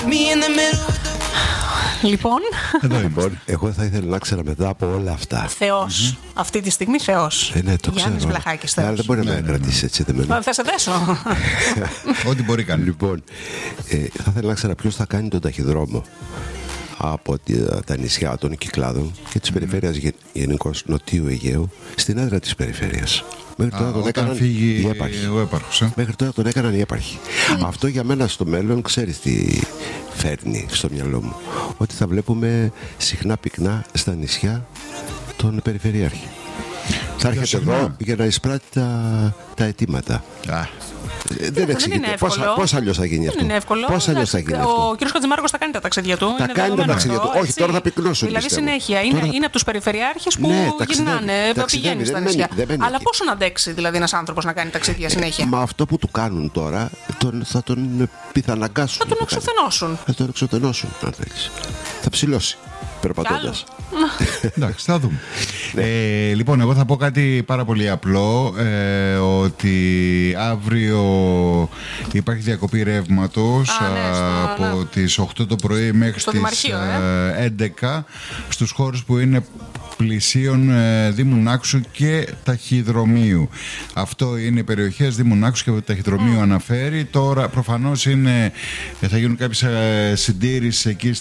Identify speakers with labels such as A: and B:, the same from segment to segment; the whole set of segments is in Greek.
A: Λοιπόν.
B: Εδώ λοιπόν. Εγώ θα ήθελα να ξέρω μετά από όλα αυτά.
A: Θεός. Αυτή τη στιγμή Θεός.
B: Ναι, το
A: Γιάννης
B: ξέρω.
A: Βλαχάκης, Θεός.
B: Αλλά δεν μπορεί να με κρατήσει έτσι.
A: Θα σε δέσω.
C: Ό,τι μπορεί κάνει.
B: Λοιπόν, θα ήθελα να ξέρω ποιος θα κάνει τον ταχυδρόμο από τα νησιά των Κυκλάδων και της περιφέρειας γενικώς Νοτιού Αιγαίου στην έδρα της περιφέρειας. Μέχρι τώρα τον έκαναν οι έπαρχοι. Μέχρι τώρα τον έκαναν οι έπαρχοι. Αυτό για μένα στο μέλλον, ξέρεις τι φέρνει στο μυαλό μου? Ότι θα βλέπουμε συχνά πυκνά στα νησιά τον περιφερειάρχη. Θα έρχεται εδώ για να εισπράττει τα αιτήματα. Δεν εξηγείται. Πώς αλλιώς θα γίνει αυτό?
A: Δεν είναι εύκολο.
B: Πώς αλλιώς θα γίνει αυτό?
A: Ο κ. Χατζημάρκος θα κάνει τα ταξίδια του.
B: Θα κάνει τα ταξίδια του. Όχι, τώρα θα πυκνώσουν.
A: Δηλαδή συνέχεια. Είναι από τους περιφερειάρχες που γυρνάνε, πηγαίνουν στα νησιά. Αλλά πόσο να αντέξει δηλαδή ένας άνθρωπος να κάνει ταξίδια συνέχεια?
B: Μα αυτό που του κάνουν τώρα θα τον πιθαναγκάσουν.
A: Θα τον εξουθενώσουν.
B: Θα τον εξουθενώσουν, αν θέλεις. Θα ψηλώσει περπατώντας.
C: Εντάξει, θα δούμε. Λοιπόν, εγώ θα πω κάτι πάρα πολύ απλό, ότι αύριο υπάρχει διακοπή ρεύματος από τις 8 το πρωί μέχρι τις 11 στους χώρους που είναι πλησίων Δήμου Νάξου και Ταχυδρομείου. Αυτό είναι οι περιοχές Δήμου Νάξου και Ταχυδρομείου αναφέρει. Τώρα προφανώς θα γίνουν κάποιες συντήρησεις εκεί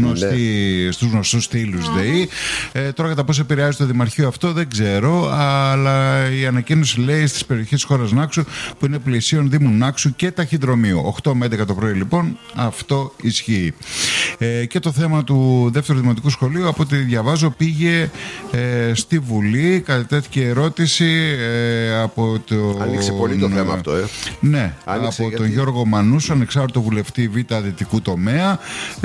C: στους γνωστούς στήλους ΔΕΗ. Τώρα κατά πόσο επηρεάζει το Δημαρχείο αυτό δεν ξέρω, αλλά η ανακοίνωση λέει στις περιοχές της χώρας Νάξου που είναι πλησίων Δήμου Νάξου και Ταχυδρομείου. 8 με 11 το πρωί λοιπόν αυτό ισχύει. Και το θέμα του δεύτερου δημοτικού σχολείου, από ό,τι διαβάζω, πήγε στη Βουλή, κατετέθηκε ερώτηση από το...
B: Άνοιξε πολύ το θέμα αυτό,
C: Ναι, από τον Γιώργο Μανούσο, ανεξάρτητο βουλευτή Β' Δυτικού τομέα,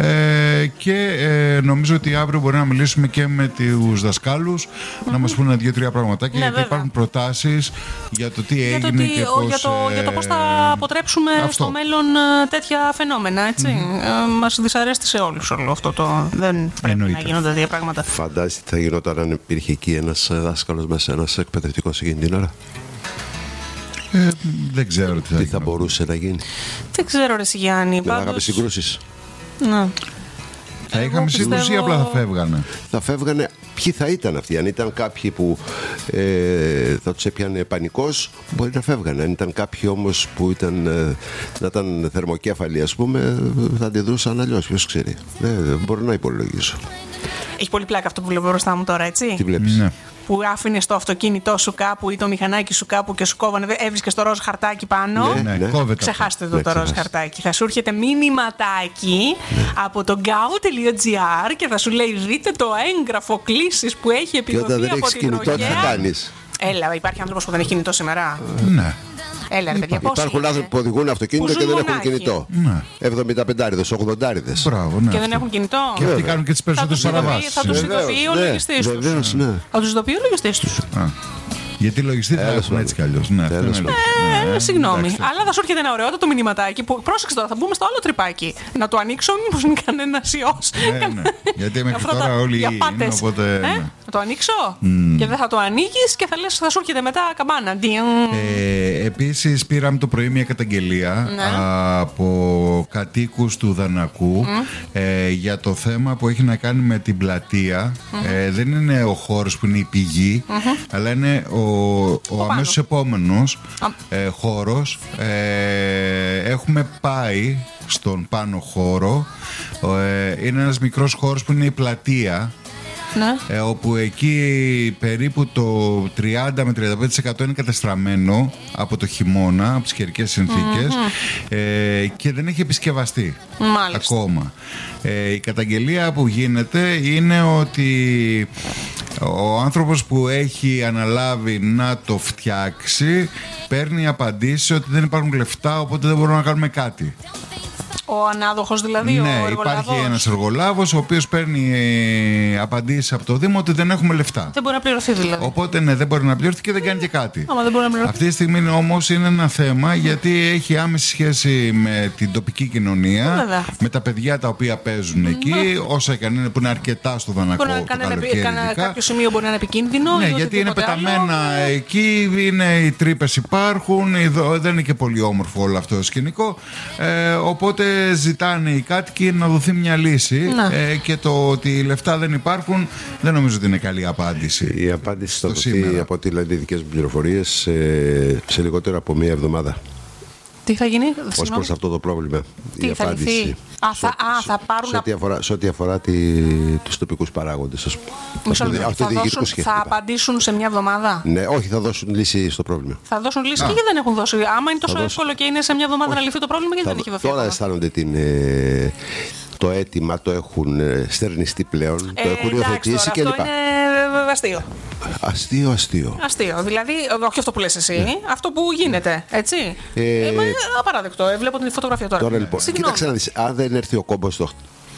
C: και νομίζω ότι αύριο μπορεί να μιλήσουμε και με τους δασκάλους να μας πούνε 2-3 πραγματάκια, γιατί υπάρχουν προτάσεις για το τι έγινε και πώς...
A: Για το πώς θα αποτρέψουμε στο μέλλον τέτοια φαινόμενα, έτσι. Μας δυσαρέστησε όλους όλο αυτό δεν πρέπει να γίνονται τέτοια πράγματα.
B: Φαντάζεσαι τι θα γινόταν αν υπήρχε εκεί ένας δάσκαλος μέσα, ένας εκπαιδευτικός εκείνη την ώρα?
C: Δεν ξέρω τι
B: θα μπορούσε να γίνει.
A: Δεν ξέρω ρε Γιάννη.
B: Δεν θα είχαμε συγκρούσεις?
A: Ναι.
C: Θα είχαμε σύγκρουση ή απλά θα φεύγανε?
B: Θα φεύγανε. Ποιοι θα ήταν αυτοί? Αν ήταν κάποιοι που θα τους έπιανε πανικός, μπορεί να φεύγανε. Αν ήταν κάποιοι όμως που να ήταν θερμοκέφαλοι, ας πούμε, θα αντιδρούσαν αλλιώς. Ποιος ξέρει? Δεν μπορώ να υπολογίσω.
A: Έχει πολύ πλάκα αυτό που βλέπω μπροστά μου τώρα, έτσι.
B: Τι βλέπεις? Ναι.
A: Που άφηνες το αυτοκίνητό σου κάπου ή το μηχανάκι σου κάπου και σου κόβανε, έβρισκες το ροζ χαρτάκι πάνω.
C: Ναι.
A: Ξεχάστε το ροζ χαρτάκι. Θα σου έρχεται μήνυματάκι από το gao.gr και θα σου λέει δείτε το έγγραφο κλήσης που έχει επιδοθεί από την
B: κινητό, τι θα κάνεις?
A: Έλα, υπάρχει άνθρωπος που δεν έχει κινητό σήμερα?
C: Ναι.
A: Έλα, ρε παιδιά,
B: υπάρχουν άνθρωποι που οδηγούν αυτοκίνητο και δεν έχουν κινητό. 75άριδες, 80άριδες.
C: Μπράβο, ναι.
A: Και δεν έχουν κινητό.
C: Και αυτοί κάνουν και τις περισσότερες παραβάσεις.
A: Θα τους ειδοποιεί ο λογιστής τους. Θα τους ειδοποιεί ο λογιστής τους.
C: Γιατί οι λογιστές θα έχουν έτσι κι αλλιώς.
A: Συγγνώμη. Αλλά θα σου έρχεται ένα ωραιότατο μηνυματάκι που, πρόσεξε τώρα, θα μπούμε στο άλλο τρυπάκι. Να το ανοίξω, μήπως είναι κανένας ιός.
C: Γιατί μέχρι τώρα όλοι είναι, οπότε...
A: Θα το ανοίξω και δεν θα το ανοίγεις και θα λες, θα σου έρχεται μετά καμπάνα.
C: Επίσης πήραμε το πρωί μια καταγγελία από κατοίκους του Δανακού για το θέμα που έχει να κάνει με την πλατεία. Δεν είναι ο χώρος που είναι η πηγή, αλλά είναι ο αμέσως επόμενος χώρος. Έχουμε πάει στον πάνω χώρο. Είναι ένας μικρός χώρος που είναι η πλατεία. Ναι. Όπου εκεί περίπου το 30 με 35% είναι κατεστραμμένο από το χειμώνα, από τις καιρικές συνθήκες, και δεν έχει επισκευαστεί ακόμα. Η καταγγελία που γίνεται είναι ότι ο άνθρωπος που έχει αναλάβει να το φτιάξει παίρνει απαντήσεις ότι δεν υπάρχουν λεφτά, οπότε δεν μπορούμε να κάνουμε κάτι.
A: Ο ανάδοχος δηλαδή,
C: ναι,
A: ο εργολάβος.
C: Υπάρχει ένας εργολάβος ο οποίος παίρνει απαντήσεις από το Δήμο ότι δεν έχουμε λεφτά.
A: Δεν μπορεί να πληρωθεί δηλαδή.
C: Οπότε ναι, δεν μπορεί να πληρωθεί και δεν κάνει και κάτι.
A: Άμα δεν μπορεί να πληρωθεί.
C: Αυτή τη στιγμή όμως είναι ένα θέμα γιατί έχει άμεση σχέση με την τοπική κοινωνία, με τα παιδιά τα οποία παίζουν εκεί, όσα έκανε που είναι αρκετά στο Δανακό.
A: Κάποιο σημείο μπορεί να είναι επικίνδυνο.
C: Ναι, γιατί είναι πεταμένα εκεί, οι τρύπες υπάρχουν, δεν είναι και πολύ όμορφο όλο αυτό το σκηνικό. Οπότε ζητάνε οι κάτοικοι να δοθεί μια λύση. Και το ότι οι λεφτά δεν υπάρχουν δεν νομίζω ότι είναι καλή απάντηση.
B: Η απάντηση θα δοθεί από ό,τι λένε οι δικές μου πληροφορίες σε λιγότερο από μία εβδομάδα.
A: Τι θα γίνει,
B: ως προς αυτό το πρόβλημα?
A: Τι θα λυθεί? Θα πάρουν.
B: Σε ό,τι αφορά τους τοπικούς παράγοντες.
A: Θα απαντήσουν σε μια εβδομάδα.
B: Ναι, όχι, θα δώσουν λύση στο πρόβλημα.
A: Θα δώσουν λύση και δεν έχουν δώσει. Άμα είναι τόσο εύκολο και είναι σε μια εβδομάδα να λυθεί το πρόβλημα, γιατί δεν έχει δοθεί.
B: Τώρα αισθάνονται το αίτημα, το έχουν στερνιστεί πλέον, το έχουν υιοθετήσει κλπ.
A: Αυτό είναι αστείο. Αστείο. Δηλαδή, όχι αυτό που λες εσύ, αυτό που γίνεται. Έτσι. Απαράδεκτο. Βλέπω την φωτογραφία τώρα.
B: Τώρα λοιπόν, κοίταξε να δεις, αν δεν έρθει ο κόμπος στο.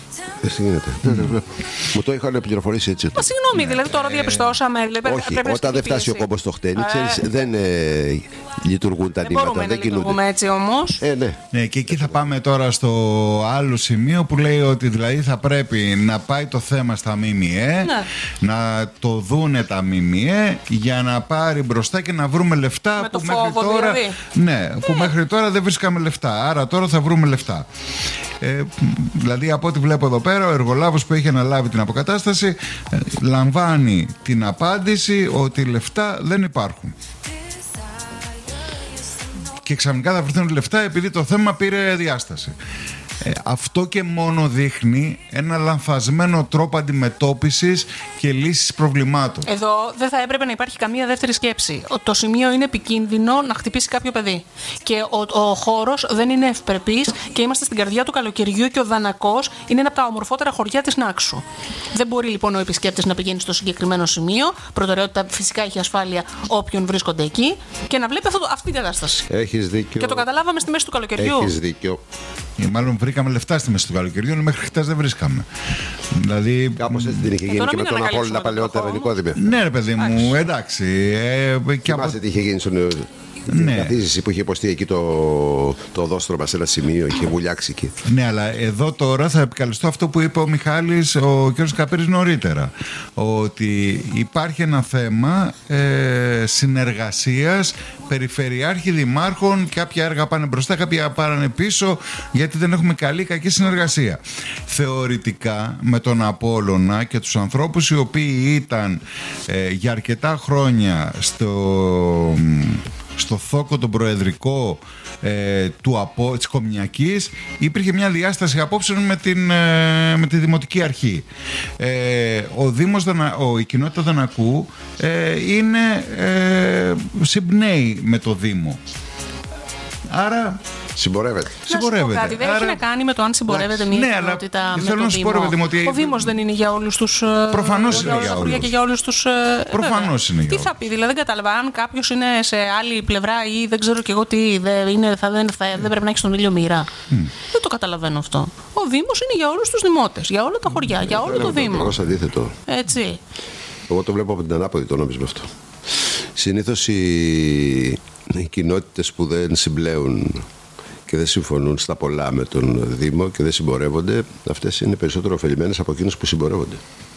B: Μου το είχαν πληροφορήσει έτσι.
A: Μα συγγνώμη, δηλαδή τώρα διαπιστώσαμε.
B: Όχι, όταν δεν φτάσει ο κόμπος στο χτένι, δεν λειτουργούν τα νήματα.
A: Δεν λειτουργούμε έτσι όμως.
C: Ναι, και εκεί θα πάμε τώρα στο άλλο σημείο που λέει ότι δηλαδή θα πρέπει να πάει το θέμα στα ΜΜΕ, να το δούνε τα ΜΜΕ για να πάρει μπροστά και να βρούμε λεφτά που μέχρι τώρα. Ναι, που μέχρι τώρα δεν βρίσκαμε λεφτά. Άρα τώρα θα βρούμε λεφτά. Δηλαδή από ό,τι βλέπω εδώ πέρα, ο εργολάβος που έχει αναλάβει την αποκατάσταση λαμβάνει την απάντηση ότι λεφτά δεν υπάρχουν. Και ξαφνικά θα βρεθούν λεφτά επειδή το θέμα πήρε διάσταση. Αυτό και μόνο δείχνει ένα λανθασμένο τρόπο αντιμετώπισης και λύσης προβλημάτων.
A: Εδώ δεν θα έπρεπε να υπάρχει καμία δεύτερη σκέψη. Το σημείο είναι επικίνδυνο να χτυπήσει κάποιο παιδί. Και ο χώρος δεν είναι ευπρεπής και είμαστε στην καρδιά του καλοκαιριού και ο Δανακός είναι ένα από τα ομορφότερα χωριά της Νάξου. Δεν μπορεί λοιπόν ο επισκέπτης να πηγαίνει στο συγκεκριμένο σημείο. Προτεραιότητα φυσικά έχει ασφάλεια όποιον βρίσκονται εκεί και να βλέπει αυτή την κατάσταση.
B: Έχεις δίκιο.
A: Και το καταλάβαμε στη μέση του καλοκαιριού.
B: Έχεις δίκιο.
C: Μάλλον βρήκαμε λεφτά στη μέση του καλοκαιριού, μέχρι χτες δεν βρίσκαμε. Δηλαδή.
B: Κάπως έτσι την είχε γίνει και με τον Απόλλωνα παλαιότερα νοικόδημο.
C: Ναι, ρε παιδί μου, εντάξει.
B: Θυμάσαι τι είχε γίνει στον.
C: Ναι.
B: Καθίζηση που είχε υποστεί εκεί το οδόστρωμα σε ένα σημείο, είχε βουλιάξει εκεί.
C: Ναι, αλλά εδώ τώρα θα επικαλεστώ αυτό που είπε ο Μιχάλης, ο κ. Καπέρης νωρίτερα. Ότι υπάρχει ένα θέμα συνεργασίας περιφερειάρχη δημάρχων. Κάποια έργα πάνε μπροστά, κάποια πάνε πίσω, γιατί δεν έχουμε κακή συνεργασία. Θεωρητικά με τον Απόλλωνα και τους ανθρώπους οι οποίοι ήταν για αρκετά χρόνια στο θόκο τον προεδρικό της Κομνιακής, υπήρχε μια διάσταση απόψεων με τη Δημοτική Αρχή. Η κοινότητα Δανακού συμπνέει με το Δήμο. Άρα
B: συμπορεύεται.
A: Κάτι δεν έχει να κάνει με το αν συμπορεύεται μια κοινότητα με το Δήμο. Ο Δήμος δεν είναι για όλους τους.
C: Προφανώς είναι για όλους.
A: Και για όλους τους.
C: Προφανώς είναι για όλους.
A: Τι θα πει, δηλαδή δεν κατάλαβα. Αν κάποιος είναι σε άλλη πλευρά ή δεν ξέρω κι εγώ τι, δεν πρέπει να έχει τον ήλιο μοίρα. Δεν το καταλαβαίνω αυτό. Ο Δήμος είναι για όλους τους δημότες, για όλα τα χωριά, για όλο το Δήμο.
B: Εγώ αντίθετο.
A: Έτσι.
B: Εγώ το βλέπω από την ανάποδη το νόμισμα αυτό. Συνήθως οι κοινότητες που δεν συμπλέουν και δεν συμφωνούν στα πολλά με τον Δήμο και δεν συμπορεύονται, αυτές είναι περισσότερο ωφελημένες από εκείνους που συμπορεύονται.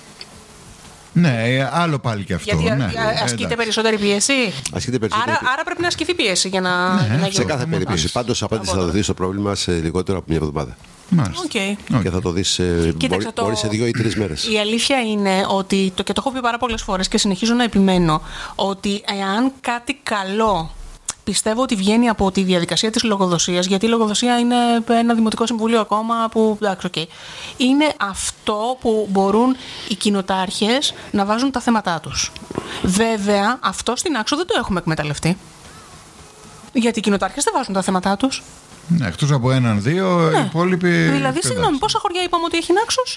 C: Ναι, άλλο πάλι και αυτό.
A: Γιατί
C: ναι,
A: ασκείται περισσότερη πίεση. Άρα πρέπει να ασκηθεί πίεση για να γίνει.
B: Σε κάθε περίπτωση. Πάντως απάντηση θα δοθεί στο πρόβλημα σε λιγότερο από μια εβδομάδα. Και θα το δεις μπορεί σε 2 ή 3 μέρες.
A: Η αλήθεια είναι ότι, και το έχω πει πάρα πολλές φορές και συνεχίζω να επιμένω, ότι εάν κάτι καλό πιστεύω ότι βγαίνει από τη διαδικασία της λογοδοσίας, γιατί η λογοδοσία είναι ένα δημοτικό συμβούλιο ακόμα που, εντάξει, είναι αυτό που μπορούν οι κοινοτάρχες να βάζουν τα θέματά τους. Βέβαια, αυτό στην Άξο δεν το έχουμε εκμεταλλευτεί. Γιατί οι κοινοτάρχες δεν βάζουν τα θέματά τους.
C: Ναι, εκτός από 1-2, οι υπόλοιποι.
A: Δηλαδή, συγγνώμη, πόσα χωριά είπαμε ότι έχει Νάξος?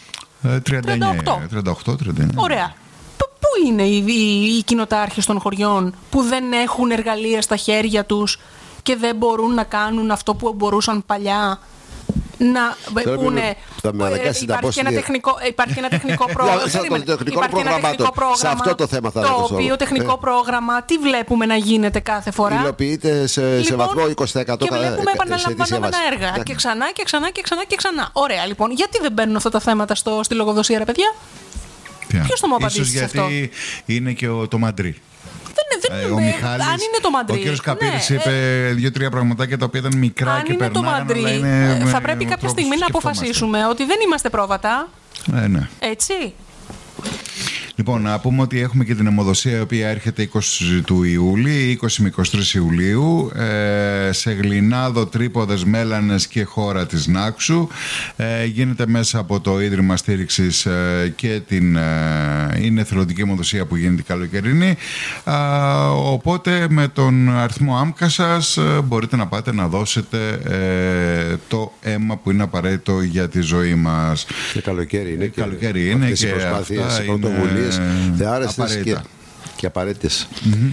C: 38-39.
A: Ωραία. Πού είναι οι κοινοτάρχες των χωριών που δεν έχουν εργαλεία στα χέρια τους και δεν μπορούν να κάνουν αυτό που μπορούσαν παλιά? Να πούνε, υπάρχει ένα τεχνικό πρόγραμμα
B: σε αυτό το θέμα,
A: το οποίο τεχνικό πρόγραμμα τι βλέπουμε να γίνεται κάθε φορά?
B: Υλοποιείται σε βαθμό 20%.
A: Και βλέπουμε επαναλαμβανόμενα έργα και ξανά και ξανά και ξανά και ξανά. Ωραία, λοιπόν, γιατί δεν μπαίνουν αυτά τα θέματα στη λογοδοσία, ρε παιδιά? Ποιος θα μου απαντήσει σε αυτό?
C: Ίσως γιατί είναι και το Μαντρί. Ο Μιχάλης,
A: αν είναι το Μαντρί.
C: Ο κύριος Καπύρης είπε 2-3 πραγματάκια τα οποία ήταν μικρά
A: αν
C: και
A: είναι το
C: περνάγαν.
A: Μαντρί, θα πρέπει κάποια στιγμή να αποφασίσουμε ότι δεν είμαστε πρόβατα.
C: Ναι.
A: Έτσι.
C: Λοιπόν, να πούμε ότι έχουμε και την αιμοδοσία η οποία έρχεται 20 του Ιούλη, 20 με 23 Ιουλίου, σε Γλινάδο, Τρίποδες, Μέλανες και χώρα της Νάξου. Γίνεται μέσα από το Ίδρυμα Στήριξης και είναι εθελοντική αιμοδοσία που γίνεται καλοκαιρινή. Οπότε με τον αριθμό άμκα σας μπορείτε να πάτε να δώσετε το αίμα που είναι απαραίτητο για τη ζωή μας.
B: Και καλοκαίρι είναι.
C: Καλοκαίρι είναι
B: και προσπάθειες, οι πρωτοβουλίες θεάρεστες και απαραίτητες.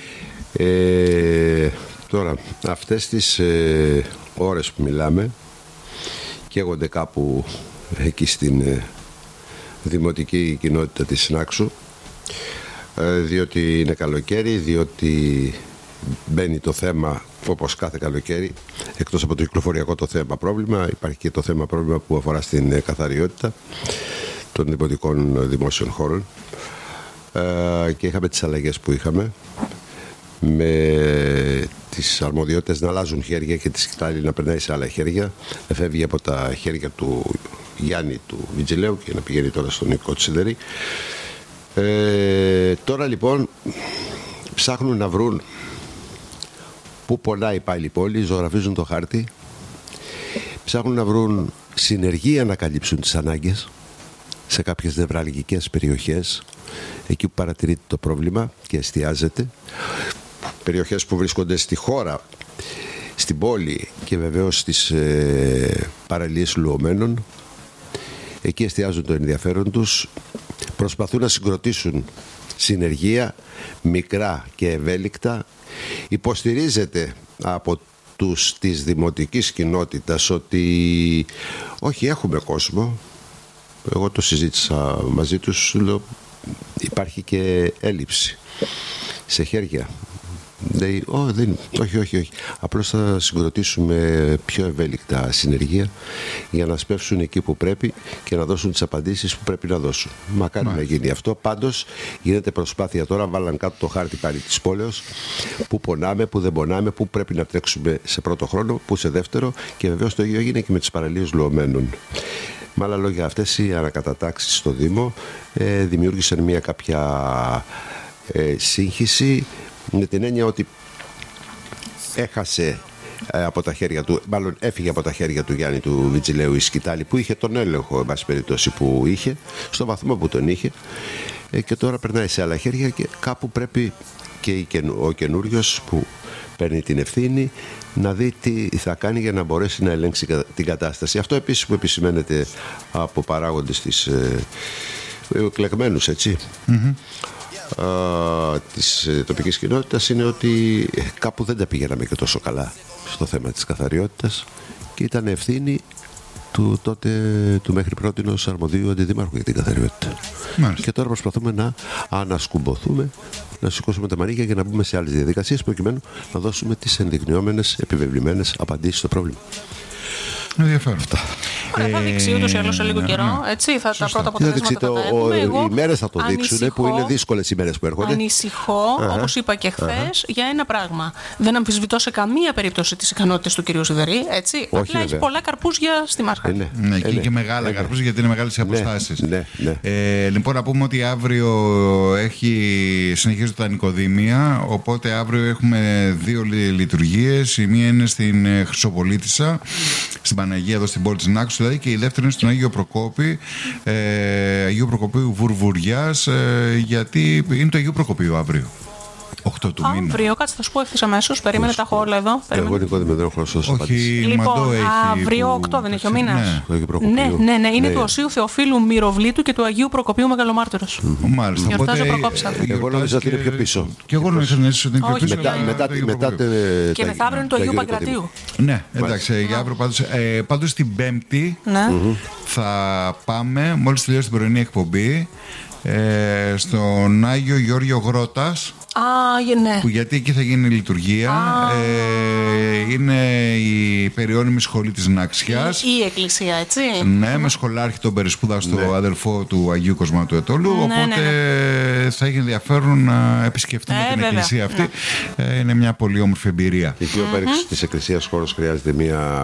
B: Τώρα, αυτές τις ώρες που μιλάμε καίγονται κάπου εκεί στην δημοτική κοινότητα της Νάξου, διότι είναι καλοκαίρι, διότι μπαίνει το θέμα όπως κάθε καλοκαίρι. Εκτός από το κυκλοφοριακό το θέμα πρόβλημα, υπάρχει και το θέμα πρόβλημα που αφορά στην καθαριότητα των δημοτικών δημόσιων χώρων, και είχαμε τις αλλαγές που είχαμε, με τις αρμοδιότητες να αλλάζουν χέρια και τη σκητάλη να περνάει σε άλλα χέρια, να φεύγει από τα χέρια του Γιάννη του Βιτζιλέου και να πηγαίνει τώρα στον Νίκο Τσιδερή. Τώρα λοιπόν ψάχνουν να βρουν πού πονάει πάλι η πόλη, ζωγραφίζουν το χάρτη, ψάχνουν να βρουν συνεργεία να καλύψουν τις ανάγκες σε κάποιες νευραλγικές περιοχές, εκεί που παρατηρείται το πρόβλημα και εστιάζεται, περιοχές που βρίσκονται στη χώρα, στην πόλη και βεβαίως στις παραλίες λουωμένων. Εκεί εστιάζουν το ενδιαφέρον τους, προσπαθούν να συγκροτήσουν συνεργεία μικρά και ευέλικτα. Υποστηρίζεται από τους της δημοτικής κοινότητας ότι όχι, έχουμε κόσμο. Εγώ το συζήτησα μαζί τους, λέω, υπάρχει και έλλειψη σε χέρια. Λέει, όχι. Απλώς θα συγκροτήσουμε πιο ευέλικτα συνεργεία για να σπεύσουν εκεί που πρέπει και να δώσουν τις απαντήσεις που πρέπει να δώσουν. Μακάρι να γίνει αυτό. Πάντως γίνεται προσπάθεια τώρα, βάλαν κάτω το χάρτη πάλι της πόλεως, που πονάμε, που δεν πονάμε, που πρέπει να τρέξουμε σε πρώτο χρόνο, που σε δεύτερο, και βεβαίως το ίδιο έγινε και με τις παραλίες λουωμένων. Με άλλα λόγια, αυτές οι ανακατατάξεις στο Δήμο δημιούργησαν μια κάποια σύγχυση, με την έννοια ότι έχασε από τα χέρια του, μάλλον έφυγε από τα χέρια του Γιάννη του Βιτζιλέου η σκητάλη, που είχε τον έλεγχο, εν πάση περιπτώσει, που είχε, στο βαθμό που τον είχε, και τώρα περνάει σε άλλα χέρια και κάπου πρέπει και ο καινούριος που παίρνει την ευθύνη να δει τι θα κάνει για να μπορέσει να ελέγξει την κατάσταση. Αυτό επίσης που επισημαίνεται από παράγοντες της εκλεγμένους, έτσι, της τοπικής κοινότητας, είναι ότι κάπου δεν τα πηγαίναμε και τόσο καλά στο θέμα της καθαριότητας και ήταν ευθύνη του τότε του μέχρι πρότινος αρμοδίου αντιδήμαρχου για την καθαριότητα. Μάλιστα. Και τώρα προσπαθούμε να ανασκουμποθούμε, να σηκώσουμε τα μανίκια και να μπούμε σε άλλες διαδικασίες προκειμένου να δώσουμε τις ενδεικνυόμενες, επιβεβλημένες απαντήσεις στο πρόβλημα.
C: Ενδιαφέρον.
A: Ωραία, θα δείξει ούτως ή άλλως σε λίγο καιρό. Έτσι, τα πρώτα αποτελέσματα θα τα έχουμε.
B: Οι μέρες θα το δείξουν, που είναι δύσκολες οι μέρες που έρχονται.
A: Ανησυχώ, όπως είπα και χθες, για ένα πράγμα. Δεν αμφισβητώ σε καμία περίπτωση τις ικανότητες του κυρίου Σιδερή. Έτσι. Απλά έχει πολλά καρπούζια στη μάσκα.
C: Ναι, και μεγάλα καρπούζια, γιατί είναι μεγάλες οι αποστάσεις. Λοιπόν, να πούμε ότι αύριο συνεχίζονται τα νοικοδήμια. Οπότε αύριο έχουμε 2 λειτουργίες. Η μία είναι στην Χρυσοπολίτισσα, στην Παναγία, εδώ στην πόλη της Νάξου, δηλαδή, και η δεύτερη είναι στον Άγιο Προκόπη, Αγίου Προκοπίου Βουρβουριάς, γιατί είναι το Αγίου Προκοπίου αύριο. 8 του μήνα.
A: Αύριο, κάτσε, θα σου πω ευθύς αμέσως. Περίμενε, τα έχω όλα εδώ.
B: Εγώ νοικόδημο δεν έχω να σας απαντήσει.
A: Λοιπόν, αύριο 8 δεν έχει ο μήνας. Ναι. Είναι του Οσίου Θεοφίλου Μυροβλήτου και του Αγίου Προκοπίου Μεγαλομάρτυρος.
C: Μάλιστα.
A: Γιορτάζει ο Προκόψα.
B: Εγώ νόμιζα ότι είναι πιο πίσω.
C: Και εγώ νόμιζα ότι είναι πιο πίσω.
A: Και μεθαύριο είναι του Αγίου Παγκρατίου.
C: Ναι, εντάξει. Για αύριο πάντως την Πέμπτη θα πάμε, μόλις τελειώσει την πρωινή εκπομπή, στον Άγιο Γεώργιο Γρότας.
A: Ναι.
C: Που γιατί εκεί θα γίνει η λειτουργία. Είναι η περιώνυμη σχολή της Ναξιάς.
A: Η εκκλησία, έτσι.
C: Ναι, με σχολάρχη τον περισπούδαστο αδελφό του Αγίου Κοσμάτου Ετώλου. Οπότε θα έχει ενδιαφέρον να επισκεφτούμε την εκκλησία αυτή. Είναι μια πολύ όμορφη εμπειρία.
B: Εκεί ο πέριξ της εκκλησίας χώρος χρειάζεται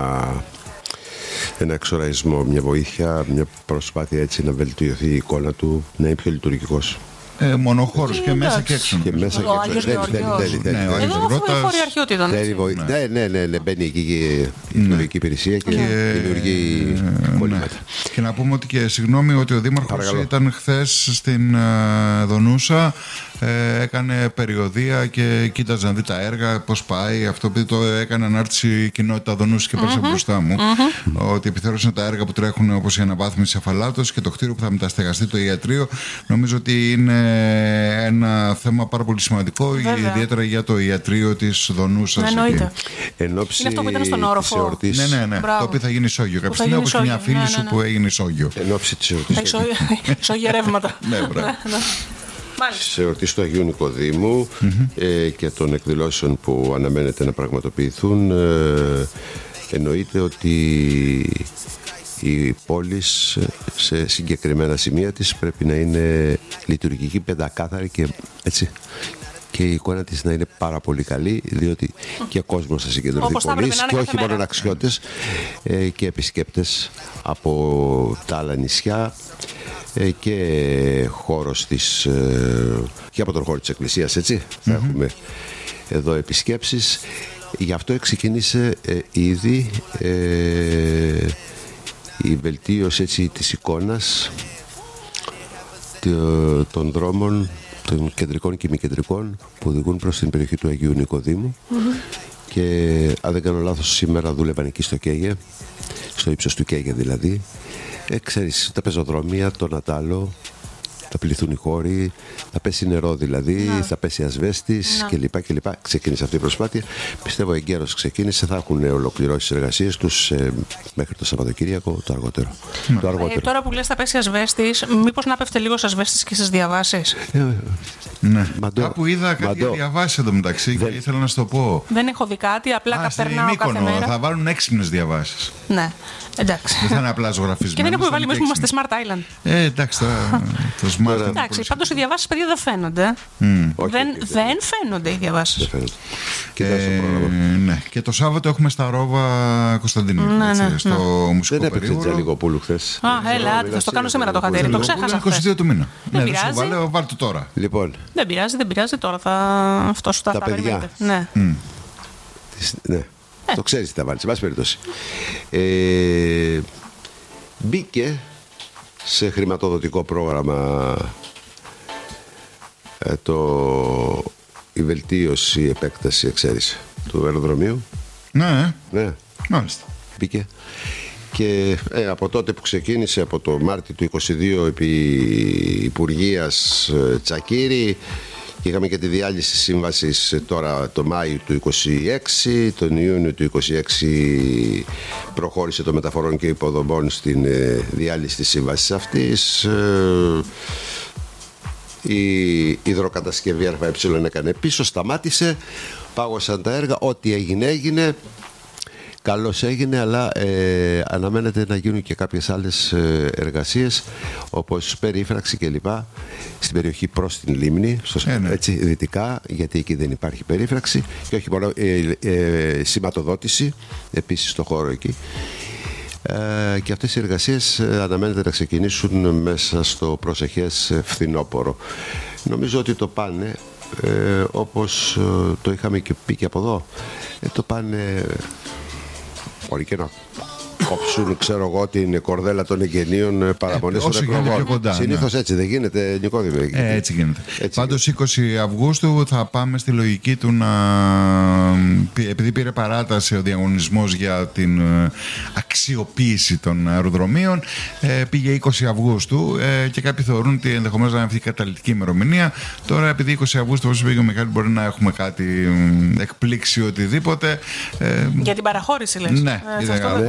B: ένα εξοραϊσμό, μια βοήθεια, μια προσπάθεια έτσι να βελτιωθεί η εικόνα του, να είναι πιο λειτουργικός.
C: Μονοχώρος και μέσα και έξω.
B: Και μέσα και έξω.
A: Εδώ χωρί αρχαιότητα.
B: Ναι, μπαίνει εκεί η λειτουργική υπηρεσία και δημιουργεί κολλήματα.
C: Και να πούμε ότι και συγγνώμη ότι ο Δήμαρχος ήταν χθες στην Δονούσα, έκανε περιοδεία και κοίταζε να δει τα έργα, πώς πάει. Αυτό επειδή το έκανε ανάρτηση η κοινότητα Δονούσα και πέρασε μπροστά μου, ότι επιθεώρησαν τα έργα που τρέχουν, όπως η αναβάθμιση αφαλάτωσης και το κτίριο που θα μεταστεγαστεί, το ιατρείο. Νομίζω ότι είναι ένα θέμα πάρα πολύ σημαντικό, ιδιαίτερα για το ιατρείο της Δονούσας.
A: Εννοείται.
B: Είναι
A: αυτό που ήταν στον όροφο.
C: Ναι. Το οποίο θα γίνει ισόγειο. Κάποια στιγμή όπως μια φίλη σου που έγινε ισόγειο.
B: Εν ώψη της εορτής.
A: Ισόγεια ρεύματα.
B: Σε εορτή του Αγίου Νικοδήμου και των εκδηλώσεων που αναμένεται να πραγματοποιηθούν, εννοείται ότι η πόλη σε συγκεκριμένα σημεία της πρέπει να είναι λειτουργική, πεντακάθαρη και έτσι, και η εικόνα της να είναι πάρα πολύ καλή, διότι και κόσμος θα συγκεντρωθεί πολύ και όχι μόνο αξιώτες και επισκέπτες από τα άλλα νησιά και χώρος της και από τον χώρο της εκκλησίας, έτσι θα έχουμε εδώ επισκέψεις. Γι' αυτό ξεκίνησε ήδη η βελτίωση έτσι της εικόνας των δρόμων, των κεντρικών και μη κεντρικών που οδηγούν προς την περιοχή του Αγίου Νικοδήμου και αν δεν κάνω λάθος σήμερα δούλευαν εκεί στο Καίγε, στο ύψος του Καίγε δηλαδή. Ξέρεις, τα πεζοδρόμια, το Νατάλο, θα πληθούν οι χώροι, θα πέσει νερό δηλαδή, θα πέσει ασβέστης κλπ. Ξεκίνησε αυτή η προσπάθεια. Πιστεύω εγκαίρως ξεκίνησε, θα έχουν ολοκληρώσει τις εργασίες τους μέχρι το Σαββατοκύριακο το αργότερο.
A: Τώρα που λες θα πέσει ασβέστης, μήπως να πέφτει λίγο ασβέστης και στις διαβάσεις?
C: Ναι. Κάπου είδα κάτι διαβάσεις εδώ μεταξύ και ήθελα να σου το πω.
A: Δεν έχω δει κάτι, απλά περνάω κάθε μέρα.
C: Θα βάλουν έξυπνες διαβάσεις.
A: Ναι, εντάξει.
C: Δεν θα είναι απλά ζωγραφισμένες.
A: Και δεν έχουμε βάλει μέσα που είμαστε Smart Island.
C: Εντάξει, το Smart.
A: Εντάξει, πάντως οι διαβάσεις, παιδιά, δεν φαίνονται. Δεν φαίνονται οι διαβάσεις.
C: Ναι. Και το Σάββατο έχουμε στα Ρόβα Κωνσταντινίου. Στο μουσικό
B: δεν έπαιξε Τζαλιγοπούλου χθες.
A: Έλα, θα το κάνω σήμερα το χατήρι. Το ξέχασα.
C: 22 του μήνα.
A: Δεν πειράζει.
C: Βάλε το τώρα.
B: Λοιπόν.
A: Δεν πειράζει τώρα. Αυτό σου τα
B: παιδιά.
A: Ναι.
B: Το ξέρεις τι θα βάλεις, σε πάση περιπτώσει. Μπήκε σε χρηματοδοτικό πρόγραμμα η βελτίωση, η επέκταση, εξαίρεση του αεροδρομίου.
C: Ναι.
B: Μάλιστα. Μπήκε. Και από τότε που ξεκίνησε, από το Μάρτιο του 2022 επί Υπουργείας Τσακίρη, και είχαμε και τη διάλυση σύμβασης τώρα το Μάιο του 2026, τον Ιούνιο του 2026 προχώρησε το μεταφορών και υποδομών στην διάλυση της σύμβασης αυτής. Η υδροκατασκευή ΑΕ έκανε πίσω, σταμάτησε, πάγωσαν τα έργα, ό,τι έγινε. Καλώς έγινε, αλλά αναμένεται να γίνουν και κάποιες άλλες εργασίες, όπως περίφραξη κλπ. Στην περιοχή προς την λίμνη, έτσι, δυτικά, γιατί εκεί δεν υπάρχει περίφραξη, και όχι μόνο σηματοδότηση επίσης στο χώρο εκεί. Και αυτές οι εργασίες αναμένεται να ξεκινήσουν μέσα στο προσεχές φθινόπωρο. Νομίζω ότι το πάνε όπως το είχαμε και πει και από εδώ, το πάνε. Μπορεί και να κόψουν, ξέρω εγώ, την κορδέλα των εγγενείων παραμονές των εκλογών. Συνήθως έτσι δεν γίνεται, Νικόδημη?
C: Έτσι γίνεται. Πάντως 20 Αυγούστου θα πάμε στη λογική του να... Επειδή πήρε παράταση ο διαγωνισμός για την αξιοποίηση των αεροδρομίων, πήγε 20 Αυγούστου και κάποιοι θεωρούν ότι ενδεχομένως να είναι αυτή η καταλυτική ημερομηνία. Τώρα, επειδή 20 Αυγούστου, όπως είπε ο Μιχάλης, μπορεί να έχουμε κάτι εκπλήξει οτιδήποτε.
A: Για την παραχώρηση, λες?
C: Ναι,
A: το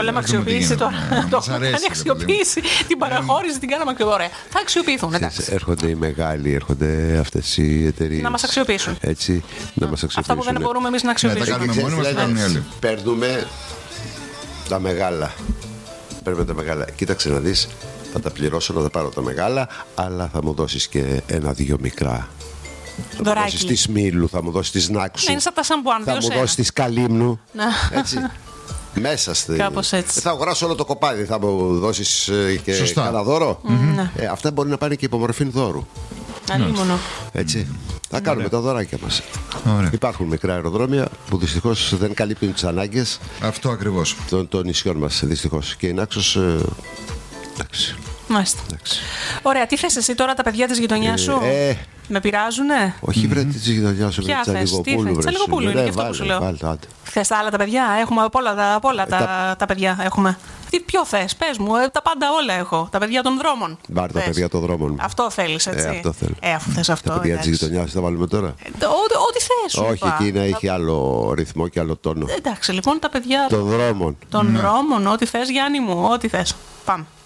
A: λέμε αξιοποίηση τώρα. Αν αξιοποίηση, την παραχώρηση την κάναμε πιο ωραία. Θα αξιοποιηθούν, εντάξει.
B: Έρχονται οι μεγάλοι, έρχονται αυτές οι εταιρείες.
A: Να μας αξιοποιήσουν.
B: Έτσι, να μας αξιοποιήσουν.
A: Αυτά που δεν μπορούμε εμείς να αξιοποιήσουμε.
C: Τα κάνουμε μόνοι μας, τα κάνουν οι άλλοι.
B: Παίρνουμε τα μεγάλα. Παίρνουμε τα μεγάλα. Κοίταξε να δεις, θα τα πληρώσω να τα πάρω τα μεγάλα, αλλά θα μου δώσεις και ένα-δυο μικρά. Θα μου δώσεις τη Σμήλου, θα μου δώσεις τη Νάξου.
A: Ναι, είναι σαν τα σαμπουάν,
B: θα μου δώσεις τη Καλύμνου.
A: Ναι.
B: Έτσι. Μέσα στη.
A: Κάπως έτσι.
B: Θα αγοράσω όλο το κοπάδι, θα μου δώσεις και κανένα δώρο. Αυτά μπορεί να πάνε και υπομορφή δώρου.
A: Αλίμονο.
B: Έτσι. Θα κάνουμε τα δωράκια μας. Υπάρχουν μικρά αεροδρόμια που δυστυχώς δεν καλύπτουν τις ανάγκες.
C: Αυτό ακριβώς.
B: Των νησιών μας, δυστυχώς. Και η Νάξος. Εντάξει.
A: Μάλιστα. Ωραία, τι θες εσύ τώρα, τα παιδιά της γειτονιάς σου? Με πειράζουνε?
B: Όχι, βρε της γειτονιάς σου,
A: Ποια θες, τι θες? Τσαλιγοπούλου είναι και αυτό που σου λέω. Θες τα άλλα τα παιδιά? Έχουμε από όλα τα παιδιά έχουμε. Ποιο θες, πες μου, τα πάντα όλα έχω. Τα παιδιά των δρόμων.
B: Πάρ' τα παιδιά των δρόμων.
A: Αυτό θέλεις, έτσι?
B: Αυτό θέλω.
A: Αφού θες αυτό.
B: Τα παιδιά της γειτονιάς θα βάλουμε τώρα.
A: Ό,τι θες σου.
B: Όχι, εκεί να έχει άλλο ρυθμό και άλλο τόνο.
A: Εντάξει, λοιπόν, τα παιδιά
B: των δρόμων.
A: Των δρόμων, ό,τι θες, Γιάννη μου, ό,τι θες. Πάμε.